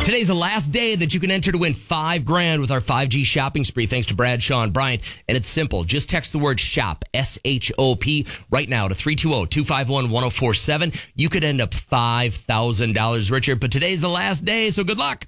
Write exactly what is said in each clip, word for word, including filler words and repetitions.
Today's the last day that you can enter to win five grand with our five G shopping spree, thanks to Brad, Shaw, and Bryant. And it's simple. Just text the word SHOP, S H O P, right now to three two zero, two five one, one zero four seven. You could end up five thousand dollars richer, but today's the last day, so good luck.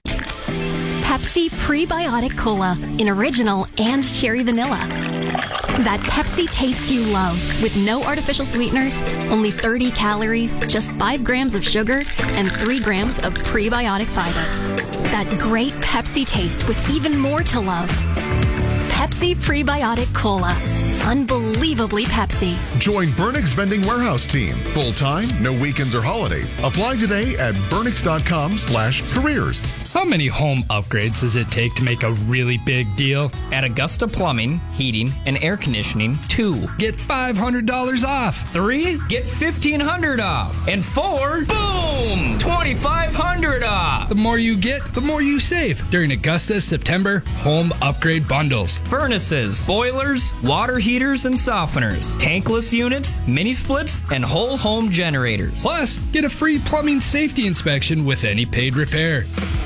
Pepsi Prebiotic Cola in original and cherry vanilla. That Pepsi taste you love with no artificial sweeteners, only thirty calories, just five grams of sugar, and three grams of prebiotic fiber. That great Pepsi taste with even more to love. Pepsi Prebiotic Cola. Unbelievably Pepsi. Join Burnix Vending Warehouse team. Full-time, no weekends or holidays. Apply today at burnix.com slash careers. How many home upgrades does it take to make a really big deal? At Augusta Plumbing, Heating, and Air Conditioning, two. Get five hundred dollars off. Three, get fifteen hundred dollars off. And four, boom, twenty-five hundred dollars off. The more you get, the more you save during Augusta's September home upgrade bundles. Furnaces, boilers, water heaters and softeners, tankless units, mini splits, and whole home generators. Plus, get a free plumbing safety inspection with any paid repair.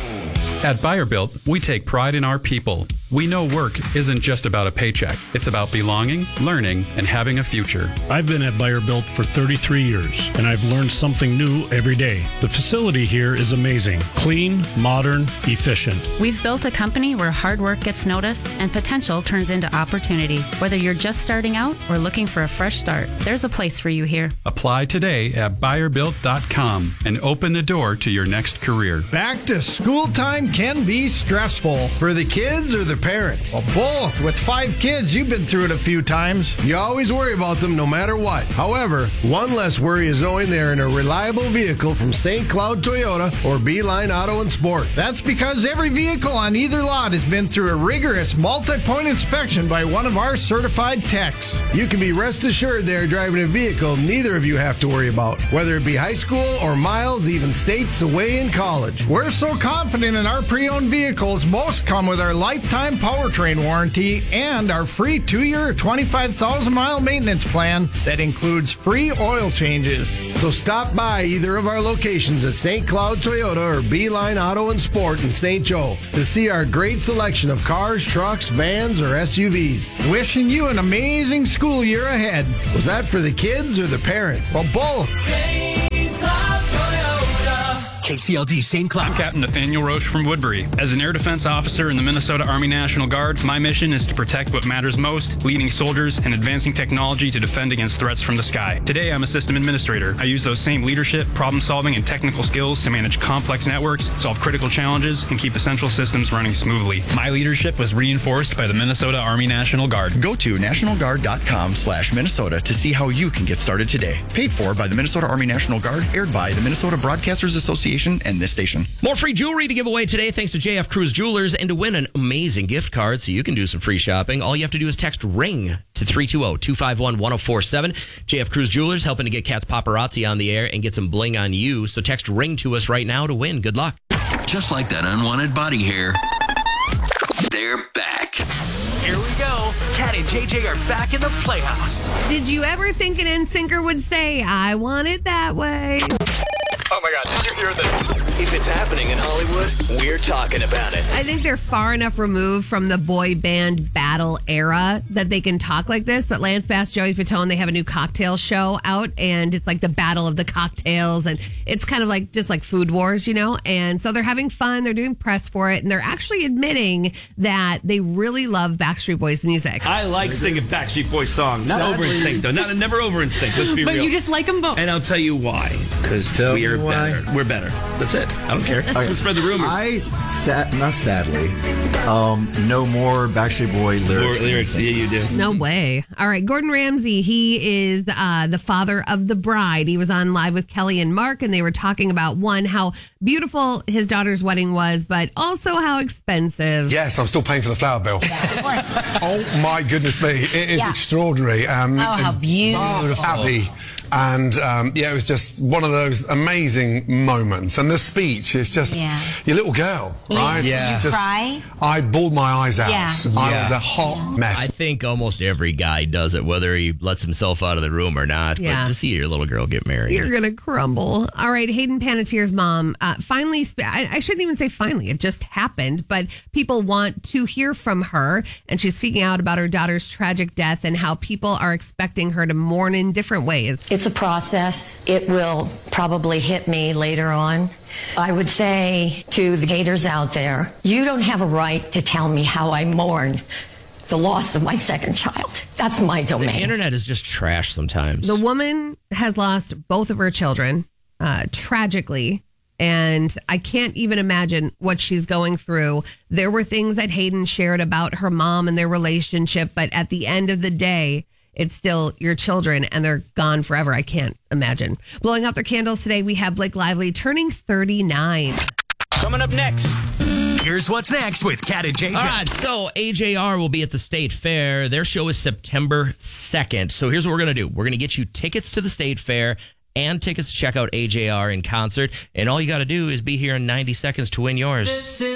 At Buyer Built, we take pride in our people. We know work isn't just about a paycheck. It's about belonging, learning, and having a future. I've been at Buyer Built for thirty-three years, and I've learned something new every day. The facility here is amazing. Clean, modern, efficient. We've built a company where hard work gets noticed and potential turns into opportunity. Whether you're just starting out or looking for a fresh start, there's a place for you here. Apply today at buyer built dot com and open the door to your next career. Back to school time can be stressful. For the kids or the parents? Well, both. With five kids, you've been through it a few times. You always worry about them no matter what. However, one less worry is knowing they're in a reliable vehicle from Saint Cloud Toyota or Beeline Auto and Sport. That's because every vehicle on either lot has been through a rigorous multi-point inspection by one of our certified techs. You can be rest assured they're driving a vehicle neither of you have to worry about, whether it be high school or miles, even states away in college. We're so confident in our pre-owned vehicles, most come with our lifetime powertrain warranty and our free two-year, twenty-five thousand mile maintenance plan that includes free oil changes. So stop by either of our locations at Saint Cloud Toyota or Beeline Auto and Sport in Saint Joe to see our great selection of cars, trucks, vans, or S U Vs. Wishing you an amazing school year ahead. Was that for the kids or the parents? Well, both. Saint Cloud Toyota. K C L D Saint Cloud. I'm Captain Nathaniel Roche from Woodbury. As an air defense officer in the Minnesota Army National Guard, my mission is to protect what matters most, leading soldiers and advancing technology to defend against threats from the sky. Today, I'm a system administrator. I use those same leadership, problem-solving, and technical skills to manage complex networks, solve critical challenges, and keep essential systems running smoothly. My leadership was reinforced by the Minnesota Army National Guard. Go to national guard dot com slash Minnesota to see how you can get started today. Paid for by the Minnesota Army National Guard, aired by the Minnesota Broadcasters Association and this station. More free jewelry to give away today thanks to J F Cruz Jewelers, and to win an amazing gift card so you can do some free shopping, all you have to do is text RING to three two zero, two five one, one zero four seven. J F Cruz Jewelers helping to get Cat's Paparazzi on the air and get some bling on you. So text RING to us right now to win. Good luck. Just like that unwanted body hair, they're back. Here we go. Cat and J J are back in the Playhouse. Did you ever think an NSYNCer would say, I want it that way? Oh my God, did you hear this? If it's happening in Hollywood, we're talking about it. I think they're far enough removed from the boy band battle era that they can talk like this. But Lance Bass, Joey Fatone, they have a new cocktail show out, and it's like the battle of the cocktails, and it's kind of like just like Food Wars, you know? And so they're having fun. They're doing press for it, and they're actually admitting that they really love Backstreet Boys music. I like singing Backstreet Boys songs. Not Sadly. over in sync, though. Not never over in sync. Let's be but real. But you just like them both. And I'll tell you why. Because we are better. We're better. That's it. I don't care. Let's Okay. spread the rumors. I, sad, not sadly, um, know more Backstreet Boy lyrics. More lyrics. Yeah, you do. No way. All right. Gordon Ramsay, he is uh, the father of the bride. He was on Live with Kelly and Mark, and they were talking about, one, how beautiful his daughter's wedding was, but also how expensive. Yes, I'm still paying for the flower bill. Oh, my goodness me. It is Yeah. extraordinary. Um, Oh, how beautiful. Abby And um, yeah, it was just one of those amazing moments. And the speech is just Yeah. your little girl, right? Yeah. You Just- cry? I bawled my eyes out. Yeah. I Yeah. was a hot mess. I think almost every guy does it, whether he lets himself out of the room or not. Yeah. But to see your little girl get married. You're going to crumble. All right. Hayden Panettiere's mom uh, finally, sp- I, I shouldn't even say finally, it just happened, but people want to hear from her. And she's speaking out about her daughter's tragic death and how people are expecting her to mourn in different ways. It's a process. It will probably hit me later on. I would say to the haters out there, you don't have a right to tell me how I mourn the loss of my second child. That's my The domain. internet is just trash sometimes. The woman has lost both of her children uh, tragically. And I can't even imagine what she's going through. There were things that Hayden shared about her mom and their relationship, but at the end of the day, it's still your children and they're gone forever. I can't imagine. Blowing out their candles today, we have Blake Lively turning thirty-nine. Coming up next, here's what's next with Cat and J J. All right, so A J R will be at the State Fair. Their show is September second. So here's what we're going to do. We're going to get you tickets to the State Fair and tickets to check out A J R in concert. And all you got to do is be here in ninety seconds to win yours. This is